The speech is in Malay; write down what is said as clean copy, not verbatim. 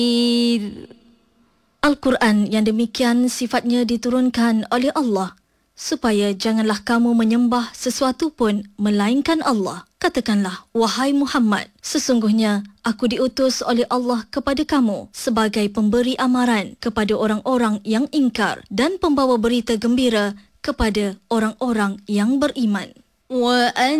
Al-Quran yang demikian sifatnya diturunkan oleh Allah supaya janganlah kamu menyembah sesuatu pun melainkan Allah. Katakanlah, wahai Muhammad, sesungguhnya aku diutus oleh Allah kepada kamu sebagai pemberi amaran kepada orang-orang yang ingkar dan pembawa berita gembira kepada orang-orang yang beriman.